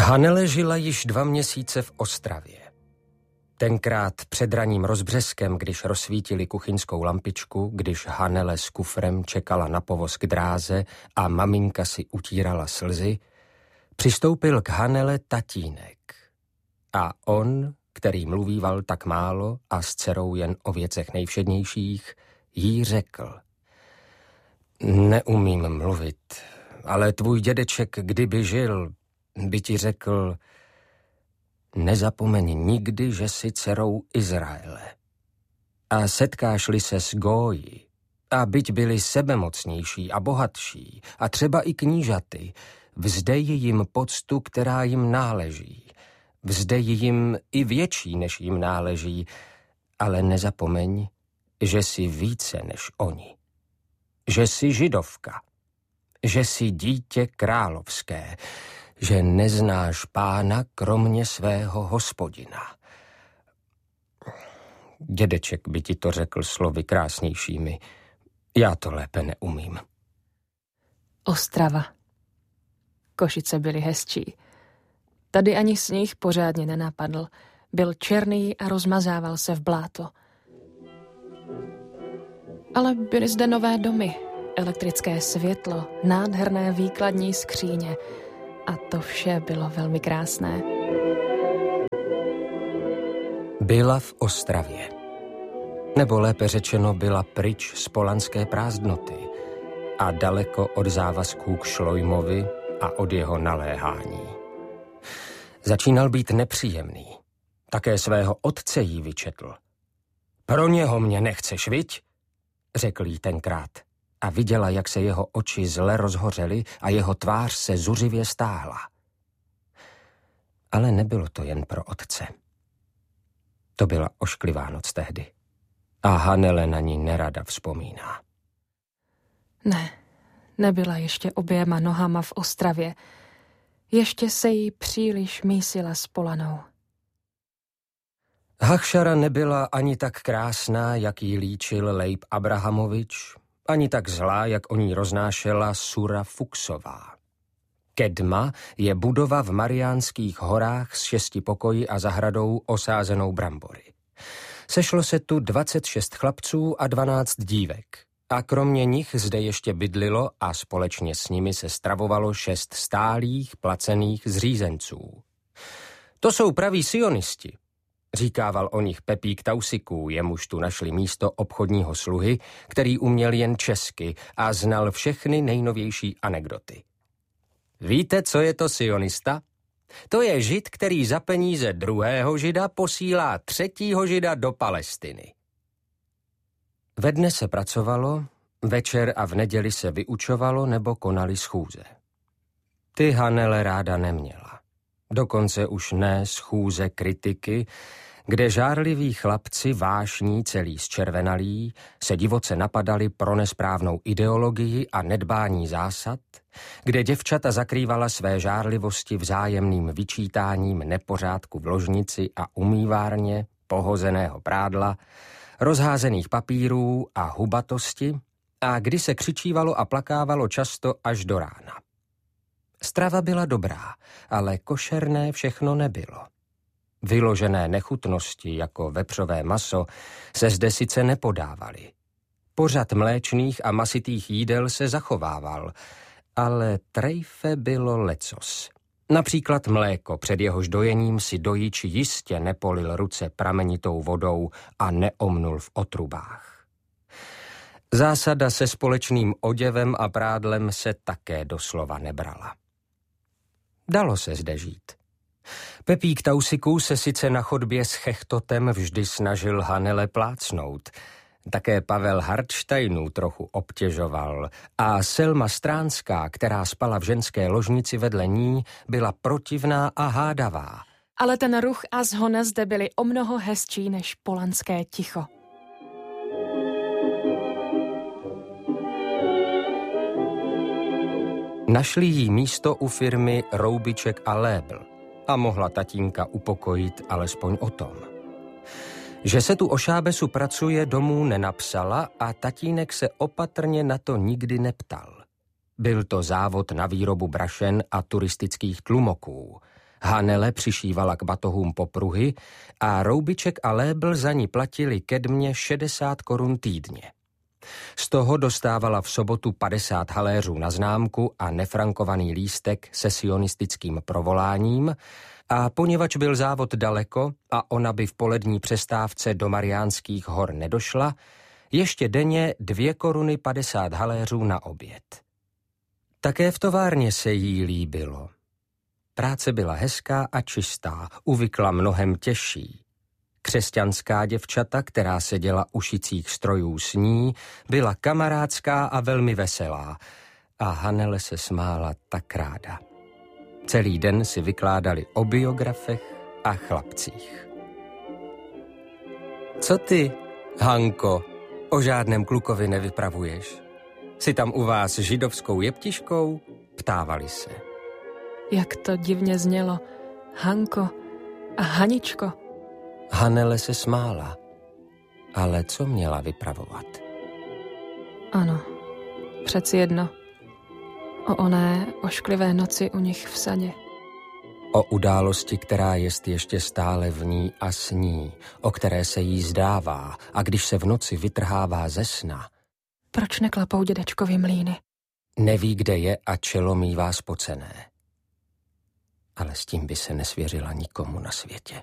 Hanele žila již 2 měsíce v Ostravě. Tenkrát před ranním rozbřeskem, když rozsvítili kuchyňskou lampičku, když Hanele s kufrem čekala na povoz k dráze a maminka si utírala slzy, přistoupil k Hanele tatínek. A on, který mluvíval tak málo a s dcerou jen o věcech nejvšednějších, jí řekl: Neumím mluvit, ale tvůj dědeček, kdyby žil, by ti řekl: nezapomeň nikdy, že jsi dcerou Izraele. A setkáš-li se s Góji, a byť byli sebemocnější a bohatší, a třeba i knížaty, vzdej jim poctu, která jim náleží. Vzdej jim i větší, než jim náleží, ale nezapomeň, že jsi více než oni. Že jsi židovka, že jsi dítě královské, že neznáš pána kromě svého Hospodina. Dědeček by ti to řekl slovy krásnějšími. Já to lépe neumím. Ostrava. Košice byly hezčí. Tady ani sníh pořádně nenapadl. Byl černý a rozmazával se v bláto. Ale byly zde nové domy, elektrické světlo, nádherné výkladní skříně. A to vše bylo velmi krásné. Byla v Ostravě. Nebo lépe řečeno, byla pryč z polanské prázdnoty a daleko od závazků k Šlojmovi a od jeho naléhání. Začínal být nepříjemný. Také svého otce jí vyčetl. Pro něho mě nechceš, viď? Řekl jí tenkrát. A viděla, jak se jeho oči zle rozhořely a jeho tvář se zuřivě stáhla. Ale nebylo to jen pro otce. To byla ošklivá noc tehdy. A Hanele na ní nerada vzpomíná. Ne, nebyla ještě oběma nohama v Ostravě. Ještě se jí příliš mísila s Polanou. Hachšara nebyla ani tak krásná, jak jí líčil Leib Abrahamovič, ani tak zlá, jak o ní roznášela Sura Fuchsová. Kedma je budova v Mariánských horách s 6 pokoji a zahradou osázenou brambory. Sešlo se tu 26 chlapců a 12 dívek. A kromě nich zde ještě bydlilo a společně s nimi se stravovalo 6 stálých, placených zřízenců. To jsou praví sionisti, říkával o nich Pepík Tausiků, jemuž tu našli místo obchodního sluhy, který uměl jen česky a znal všechny nejnovější anekdoty. Víte, co je to sionista? To je žid, který za peníze druhého žida posílá třetího žida do Palestiny. Ve dne se pracovalo, večer a v neděli se vyučovalo nebo konali schůze. Ty Hanele ráda neměla. Dokonce už ne schůze kritiky, kde žárliví chlapci vášní celý zčervenalí se divoce napadali pro nesprávnou ideologii a nedbání zásad, kde děvčata zakrývala své žárlivosti vzájemným vyčítáním nepořádku v ložnici a umývárně, pohozeného prádla, rozházených papírů a hubatosti a kdy se křičívalo a plakávalo často až do rána. Strava byla dobrá, ale košerné všechno nebylo. Vyložené nechutnosti, jako vepřové maso, se zde sice nepodávaly. Pořad mléčných a masitých jídel se zachovával, ale trejfe bylo lecos. Například mléko, před jehož dojením si dojič jistě nepolil ruce pramenitou vodou a neomnul v otrubách. Zásada se společným oděvem a prádlem se také doslova nebrala. Dalo se zde žít. Pepík Tausiků se sice na chodbě s chechtotem vždy snažil Hanele plácnout, také Pavel Hartsteinů trochu obtěžoval a Selma Stránská, která spala v ženské ložnici vedle ní, byla protivná a hádavá. Ale ten ruch a zhona zde byly o mnoho hezčí než polanské ticho. Našli jí místo u firmy Roubiček a Lébl a mohla tatínka upokojit alespoň o tom. Že se tu o šábesu pracuje, domů nenapsala a tatínek se opatrně na to nikdy neptal. Byl to závod na výrobu brašen a turistických tlumoků. Hanele přišívala k batohům popruhy a Roubiček a Lébl za ní platili Kedmě 60 korun týdně. Z toho dostávala v sobotu 50 haléřů na známku a nefrankovaný lístek se sionistickým provoláním, a poněvadž byl závod daleko a ona by v polední přestávce do Mariánských hor nedošla, ještě denně 2 koruny 50 haléřů na oběd. Také v továrně se jí líbilo. Práce byla hezká a čistá, uvykla mnohem těžší. Křesťanská děvčata, která seděla u šicích strojů s ní, byla kamarádská a velmi veselá a Hanele se smála tak ráda. Celý den si vykládali o biografech a chlapcích. Co ty, Hanko, o žádném klukovi nevypravuješ? Jsi tam u vás židovskou jeptiškou? Ptávali se. Jak to divně znělo. Hanko a Haničko. Hanele se smála. Ale co měla vypravovat? Ano, přeci jedno. O oné ošklivé noci u nich v sadě. O události, která jest ještě stále v ní a sní, o které se jí zdává a když se v noci vytrhává ze sna. Proč neklapou dědečkovi mlýny? Neví, kde je a čelo mívá spocené. Ale s tím by se nesvěřila nikomu na světě.